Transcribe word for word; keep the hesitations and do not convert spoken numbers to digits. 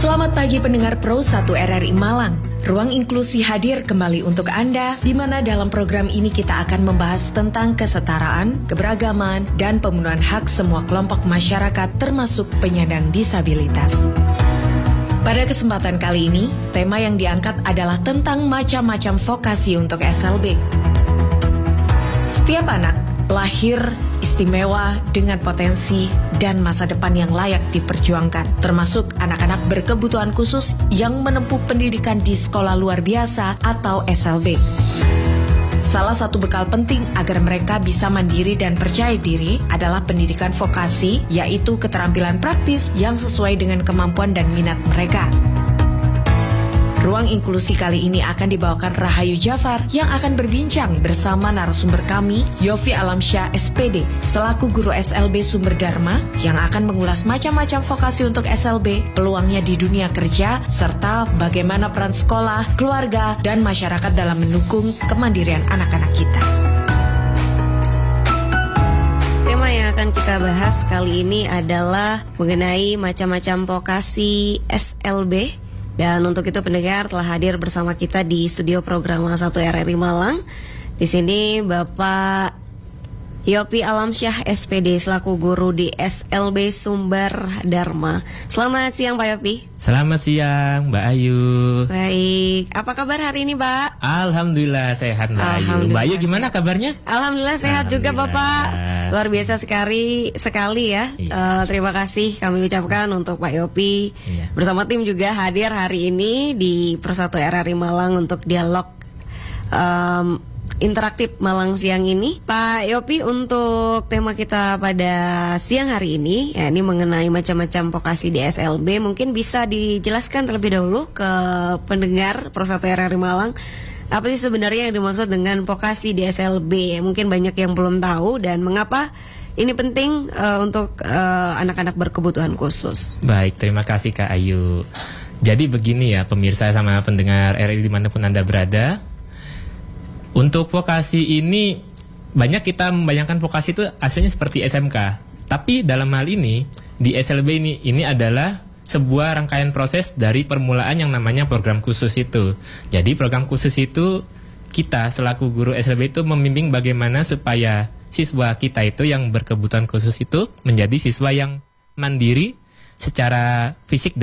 Selamat pagi pendengar Pro satu R R I Malang. Ruang inklusi hadir kembali untuk Anda, di mana dalam program ini kita akan membahas tentang kesetaraan, keberagaman, dan pemenuhan hak semua kelompok masyarakat termasuk penyandang disabilitas. Pada kesempatan kali ini, tema yang diangkat adalah tentang macam-macam vokasi untuk S L B. Setiap anak lahir istimewa dengan potensi dan masa depan yang layak diperjuangkan, termasuk anak-anak berkebutuhan khusus yang menempuh pendidikan di sekolah luar biasa atau S L B. Salah satu bekal penting agar mereka bisa mandiri dan percaya diri adalah pendidikan vokasi, yaitu keterampilan praktis yang sesuai dengan kemampuan dan minat mereka. Ruang inklusi kali ini akan dibawakan Rahayu Jafar yang akan berbincang bersama narasumber kami, Yofi Alamsyah S P D, selaku guru S L B Sumber Dharma, yang akan mengulas macam-macam vokasi untuk S L B, peluangnya di dunia kerja, serta bagaimana peran sekolah, keluarga, dan masyarakat dalam mendukung kemandirian anak-anak kita. Tema yang akan kita bahas kali ini adalah mengenai macam-macam vokasi S L B. Dan untuk itu pendengar telah hadir bersama kita di studio program satu R R I Malang. Di sini Bapak Yofi Alamsyah S P D selaku guru di S L B Sumber Dharma. Selamat siang Pak Yofi. Selamat siang Mbak Ayu. Baik, apa kabar hari ini Pak? Alhamdulillah sehat Mbak Ayu. Mbak Ayu gimana sehat. Kabarnya? Alhamdulillah sehat juga Bapak. Luar biasa sekali sekali ya. Iya. Uh, terima kasih kami ucapkan untuk Pak Yofi. Iya. Bersama tim juga hadir hari ini di Persatu R R I Malang untuk dialog um, interaktif Malang siang ini. Pak Yofi, untuk tema kita pada siang hari ini, ya, ini mengenai macam-macam vokasi di S L B, mungkin bisa dijelaskan terlebih dahulu ke pendengar Persatu R R I Malang, apa sih sebenarnya yang dimaksud dengan vokasi di S L B? Mungkin banyak yang belum tahu, dan mengapa ini penting uh, untuk uh, anak-anak berkebutuhan khusus. Baik, terima kasih Kak Ayu. Jadi begini ya pemirsa sama pendengar R R I dimanapun Anda berada. Untuk vokasi ini, banyak kita membayangkan vokasi itu aslinya seperti S M K. Tapi dalam hal ini, di S L B ini, ini adalah sebuah rangkaian proses dari permulaan yang namanya program khusus itu. Jadi program khusus itu, kita selaku guru S L B itu membimbing bagaimana supaya siswa kita itu yang berkebutuhan khusus itu menjadi siswa yang mandiri secara fisik dan